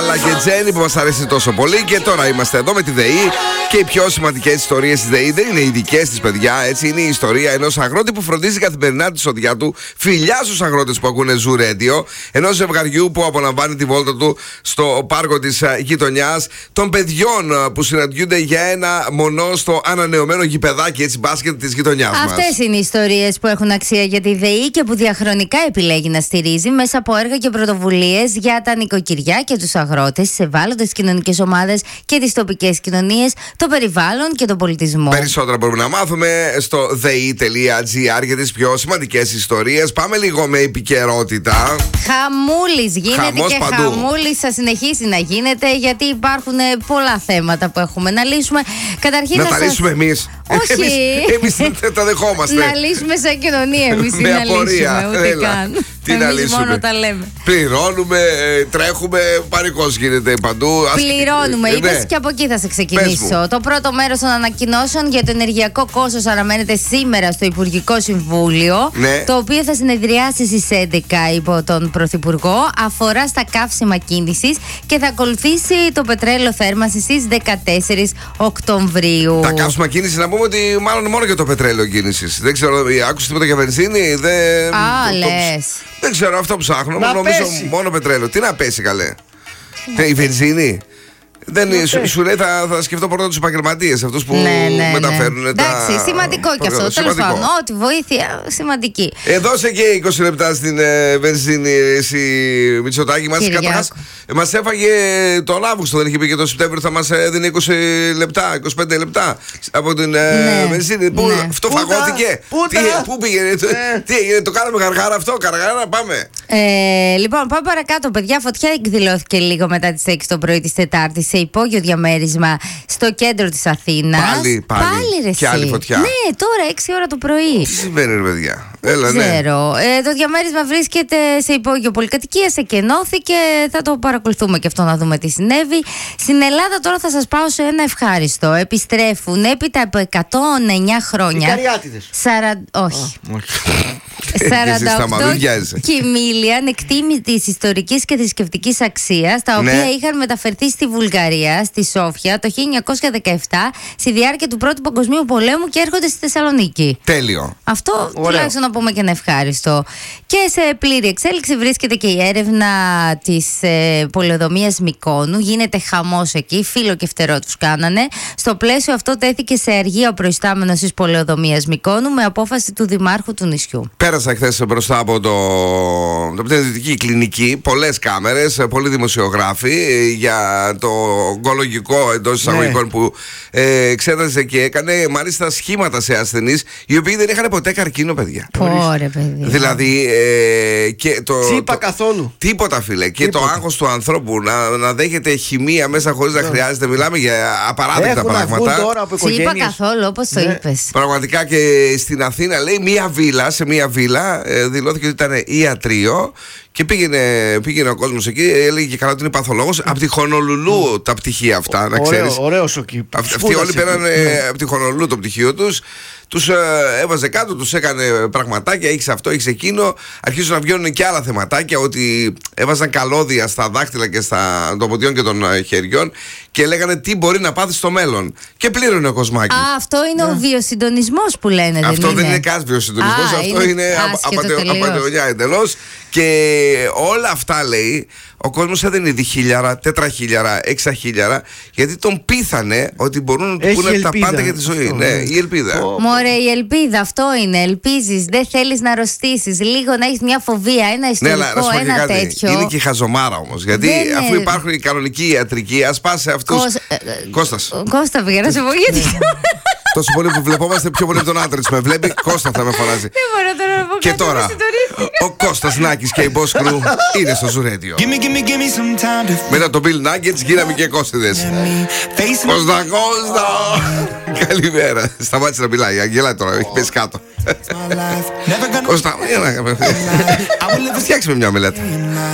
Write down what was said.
αλλά και Τζέννη που μας αρέσει τόσο πολύ. Και τώρα είμαστε εδώ με τη ΔΕΗ. Και οι πιο σημαντικές ιστορίες της ΔΕΗ δεν είναι οι δικές της, παιδιά. Έτσι, είναι η ιστορία ενός αγρότη που φροντίζει καθημερινά τη σοδιά του. Φιλιά στους αγρότες που ακούνε Ζου Radio. Ενός ζευγαριού που απολαμβάνει τη βόλτα του στο πάρκο της γειτονιάς. Των παιδιών που συναντιούνται για ένα μονό στο ανανεωμένο γηπεδάκι, έτσι, μπάσκετ της γειτονιάς μας. Αυτές είναι οι ιστορίες που έχουν αξία για τη ΔΕΗ και που διαχρονικά επιλέγει να στηρίζει μέσα από έργα και πρωτοβουλίες για τα νοικοκυριά και τους αγρότες, τις ευάλωτες κοινωνικές ομάδες και τις τοπικές κοινωνίες, το περιβάλλον και τον πολιτισμό. Περισσότερα μπορούμε να μάθουμε στο dei.gr για τις πιο σημαντικές ιστορίες. Πάμε λίγο με επικαιρότητα. Χαμούλης γίνεται. Χαμός και παντού. χαμούλης θα συνεχίσει να γίνεται, γιατί υπάρχουν πολλά θέματα που έχουμε να λύσουμε. Καταρχήν Να τα λύσουμε εμείς. Όχι. Εμείς δεν τα δεχόμαστε. Να λύσουμε σαν κοινωνία εμείς ή Με να απορία. λύσουμε, ούτε Έλα. καν. Τι να Εμείς λύσουμε. μόνο τα λέμε. Πληρώνουμε, τρέχουμε, πανικός γίνεται παντού. Πληρώνουμε. Ναι. Είπες και από εκεί θα σε Πες μου. ξεκινήσω. Το πρώτο μέρος των ανακοινώσεων για το ενεργειακό κόστος αναμένεται σήμερα στο Υπουργικό Συμβούλιο. Ναι. Το οποίο θα συνεδριάσει στις 11 υπό τον Πρωθυπουργό. Αφορά στα καύσιμα κίνησης και θα ακολουθήσει το πετρέλαιο θέρμανσης στις 14 Οκτωβρίου. Τα καύσιμα κίνηση, να πούμε ότι μάλλον μόνο για το πετρέλαιο κίνησης. Δεν ξέρω, άκουσε τίποτα για βενζίνη. Λες. Δεν ξέρω, αυτό ψάχνω. Να Νομίζω πέσει. μόνο πετρέλαιο. Τι να πέσει, καλέ. Η βενζίνη. Δεν, σου λέει θα σκεφτώ πρώτα τους επαγγελματίες, αυτούς που μεταφέρουν τα. Εντάξει, σημαντικό και αυτό. Τέλος Σημαντικό. πάντων, ό,τι βοήθεια σημαντική. Δώσε και 20 λεπτά στην βενζίνη, εσύ Μητσοτάκη. Μας έφαγε τον Αύγουστο, δεν είχε πει και τον Σεπτέμβριο θα μας έδινε 20 λεπτά, 25 λεπτά από την βενζίνη. Πού αυτό φαγώθηκε. Πού πήγαινε, τι έγινε, το κάναμε γαργάρα αυτό, γαργάρα πάμε. Λοιπόν, πάμε παρακάτω, παιδιά. Φωτιά εκδηλώθηκε λίγο μετά τις 6 το πρωί της Τετάρτης σε υπόγειο διαμέρισμα στο κέντρο της Αθήνας. Πάλι ρε και άλλη εσύ. φωτιά. Ναι, τώρα 6 ώρα το πρωί. Τι συμβαίνει, ρε παιδιά. Δεν ξέρω. Το διαμέρισμα βρίσκεται σε υπόγειο πολυκατοικίας, εκενώθηκε. Θα το παρακολουθούμε και αυτό να δούμε τι συνέβη. Στην Ελλάδα τώρα θα σας πάω σε ένα ευχάριστο. Επιστρέφουν έπειτα από 109 χρόνια. Οι Καριάτιδες. Όχι. 48 βιάζεσαι. κοιμήλια ανεκτήμητης ιστορικής και θρησκευτικής αξίας, τα οποία είχαν μεταφερθεί στη Βουλγαρία, στη Σόφια, το 1917, στη διάρκεια του Πρώτου Παγκοσμίου Πολέμου και έρχονται στη Θεσσαλονίκη. Τέλειο. Αυτό τουλάχιστον να πούμε και ένα ευχάριστο. Και σε πλήρη εξέλιξη βρίσκεται και η έρευνα της πολεοδομίας Μυκόνου. Γίνεται χαμός εκεί, φύλλο και φτερό τους κάνανε. Στο πλαίσιο αυτό τέθηκε σε αργία ο προϊστάμενος της πολεοδομίας Μυκόνου με απόφαση του Δημάρχου του νησιού. Πέρασα χθες μπροστά από την δυτική κλινική, πολλές κάμερες, πολλοί δημοσιογράφοι για το ογκολογικό εντός εισαγωγικών που εξέτασε και έκανε μάλιστα σχήματα σε ασθενείς οι οποίοι δεν είχαν ποτέ καρκίνο, παιδιά. Ωραία, παιδιά. Δηλαδή και Τσίπα καθόλου. Τίποτα, φίλε. Και το άγχος του ανθρώπου να δέχεται χημεία μέσα χωρίς να χρειάζεται. Μιλάμε για απαράδεκτα πράγματα. Τσίπα καθόλου, όπως το είπες. Πραγματικά και στην Αθήνα λέει σε μία βίλα δηλώθηκε ότι ήταν ιατρείο και πήγαινε ο κόσμος εκεί, έλεγε και καλά ότι είναι παθολόγος. Από τη Χονολουλού τα πτυχία αυτά, να ξέρεις. Ωραίος ο εκεί. Αυτοί όλοι πέρανε από τη Χονολουλού το πτυχίο τους. Τους έβαζε κάτω, τους έκανε πραγματάκια, έχεις αυτό, έχεις εκείνο. Αρχίζουν να βγαίνουν και άλλα θεματάκια, ότι έβαζαν καλώδια στα δάχτυλα και των ποδιών και των χεριών και λέγανε τι μπορεί να πάθει στο μέλλον. Και πλήρωνε ο Κοσμάκης. Αυτό είναι ο βιοσυντονισμός που λένε, αυτό δεν είναι καν βιοσυντονισμός, αυτό είναι απατεωνιά εντελώς. Και όλα αυτά λέει, ο κόσμος έδινε 2.000, 4.000, 6.000, γιατί τον πείθανε ότι μπορούν να του πούνε τα πάντα για τη ζωή. Ναι, η ελπίδα. Μωρέ, η ελπίδα, αυτό είναι. Ελπίζεις, δεν θέλεις να αρρωστήσεις, λίγο να έχεις μια φοβία, ένα ιστορικό, ένα τέτοιο. Είναι και η χαζομάρα όμως. Γιατί αφού υπάρχουν οι κανονικοί ιατρικοί, ας πας σε αυτούς. Κώστα, πήγα να σε πω γιατί. Τόσο πολύ που βλεπόμαστε, πιο πολύ από τον άντρα της με βλέπει. Κώστα θα με φωνάζει. Δεν μπορώ τώρα να πω και τώρα ο Κώστας Νάκης και η Boss Crew είναι στο Zoo Radio. Μετά το Bill Nuggets γίναμε και Κώστιδες. Κώστα. Καλημέρα. Σταμάτησε να μιλάει, γελάει τώρα, έχει πέσει κάτω. Κώστα, φτιάξουμε μια μελέτα.